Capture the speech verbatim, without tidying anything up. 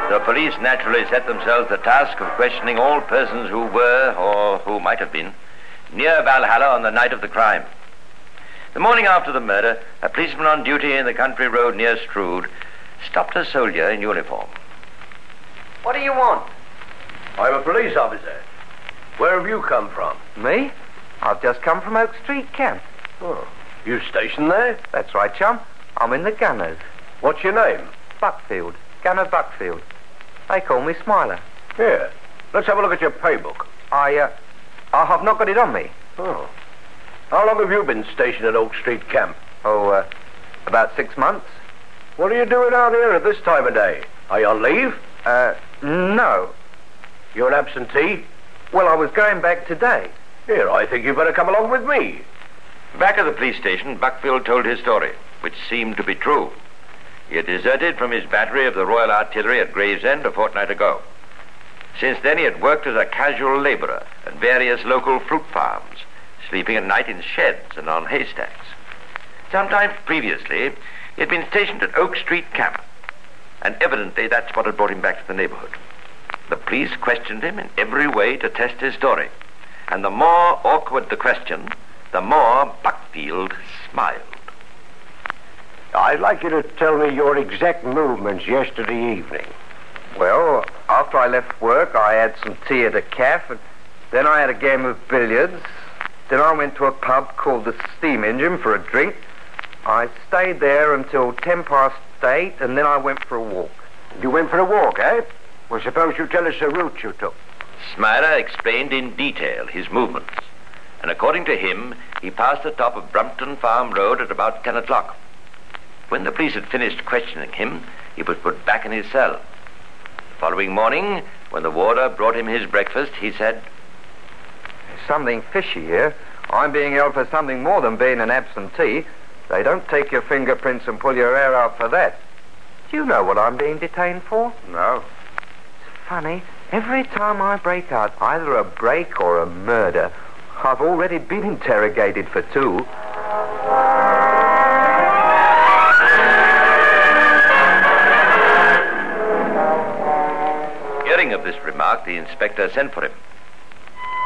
The police naturally set themselves the task of questioning all persons who were, or who might have been, near Valhalla on the night of the crime. The morning after the murder, a policeman on duty in the country road near Strood stopped a soldier in uniform. What do you want? I'm a police officer. Where have you come from? Me? I've just come from Oak Street Camp. Oh, you stationed there? That's right, chum. I'm in the Gunners. What's your name? Buckfield. Gunner Buckfield. They call me Smiler. Here, let's have a look at your pay book. I, uh, I have not got it on me. Oh. How long have you been stationed at Oak Street Camp? Oh, uh, about six months. What are you doing out here at this time of day? Are you on leave? Uh, no. You're an absentee? Well, I was going back today. Here, I think you'd better come along with me. Back at the police station, Buckfield told his story, which seemed to be true. He had deserted from his battery of the Royal Artillery at Gravesend a fortnight ago. Since then, he had worked as a casual labourer at various local fruit farms, sleeping at night in sheds and on haystacks. Sometime previously, he had been stationed at Oak Street Camp, and evidently that's what had brought him back to the neighbourhood. The police questioned him in every way to test his story, and the more awkward the question, the more Buckfield smiled. I'd like you to tell me your exact movements yesterday evening. Well, after I left work, I had some tea at a cafe, and then I had a game of billiards. Then I went to a pub called the Steam Engine for a drink. I stayed there until ten past eight, and then I went for a walk. You went for a walk, eh? Well, suppose you tell us the route you took. Smiler explained in detail his movements, and according to him, he passed the top of Brumpton Farm Road at about ten o'clock. When the police had finished questioning him, he was put back in his cell. The following morning, when the warder brought him his breakfast, he said, "There's something fishy here. I'm being held for something more than being an absentee. They don't take your fingerprints and pull your hair out for that. Do you know what I'm being detained for?" No. It's funny. Every time I break out either a break or a murder, I've already been interrogated for two. Hearing of this remark, the inspector sent for him.